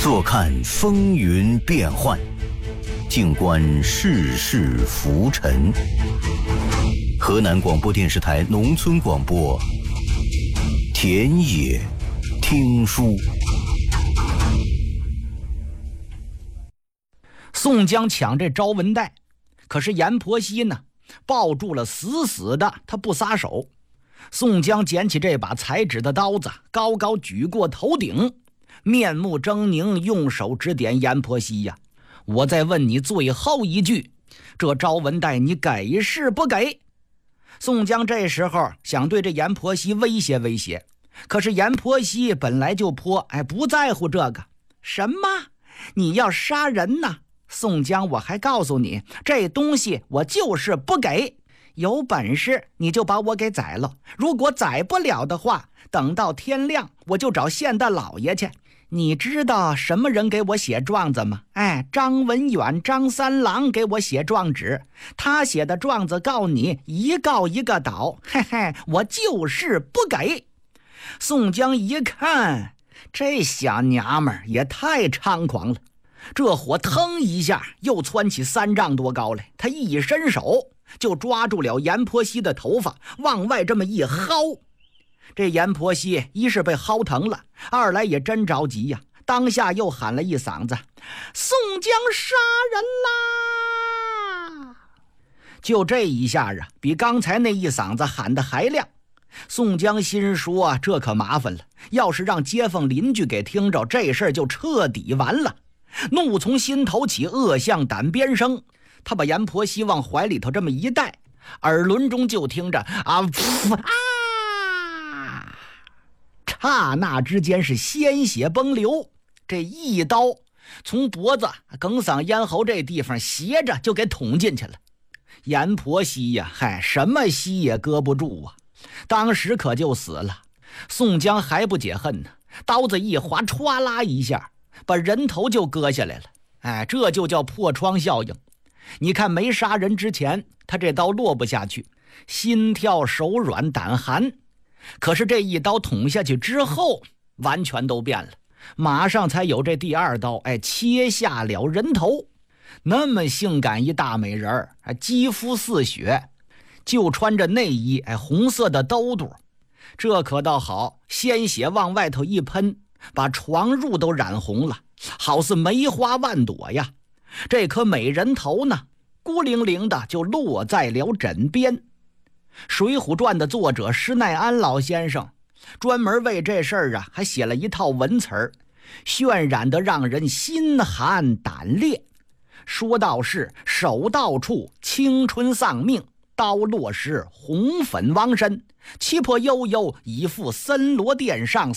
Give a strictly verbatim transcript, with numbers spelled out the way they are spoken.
坐看风云变幻，静观世事浮沉。河南广播电视台农村广播，田野听书。 宋江抢这招文带，可是阎婆惜呢，抱住了死死的，他不撒手。宋江捡起这把裁纸的刀子，高高举过头顶，面目狰狞，用手指点阎婆惜呀：我再问你最后一句，这招文带你给是不给？宋江这时候想对这阎婆惜威胁威胁，可是阎婆惜本来就泼，哎，不在乎这个。什么？你要杀人呢？宋江，我还告诉你，这东西我就是不给。有本事你就把我给宰了，如果宰不了的话，等到天亮我就找县大老爷去。你知道什么人给我写状子吗？哎，张文远、张三郎给我写状纸，他写的状子告你，一告一个倒。嘿嘿，我就是不给。宋江一看，这小娘们儿也太猖狂了，这火腾一下又窜起三丈多高来，他一伸手就抓住了阎婆惜的头发，往外这么一薅。这阎婆惜一是被薅疼了，二来也真着急呀，当下又喊了一嗓子：宋江杀人啦！就这一下啊，比刚才那一嗓子喊得还亮。宋江心说，这可麻烦了，要是让街坊邻居给听着，这事儿就彻底完了。怒从心头起，恶向胆边生。他把阎婆惜往怀里头这么一带，耳轮中就听着啊噗啊，刹那之间是鲜血崩流，这一刀从脖子哽嗓咽喉这地方斜着就给捅进去了。阎婆惜呀，嗨，什么惜也搁不住啊，当时可就死了。宋江还不解恨呢，刀子一划，歘啦一下把人头就割下来了。哎，这就叫破窗效应。你看没杀人之前，他这刀落不下去，心跳手软胆寒，可是这一刀捅下去之后，完全都变了，马上才有这第二刀，哎，切下了人头。那么性感一大美人儿，肌肤似雪，就穿着内衣，哎，红色的兜肚，这可倒好，鲜血往外头一喷，把床褥都染红了，好似梅花万朵呀。这颗美人头呢，孤零零的就落在了枕边。水浒传的作者施耐庵老先生专门为这事儿啊，还写了一套文词儿，渲染得让人心寒胆裂。说道是手到处青春丧命，刀落时红粉汪身，气魄悠悠，一副森罗殿上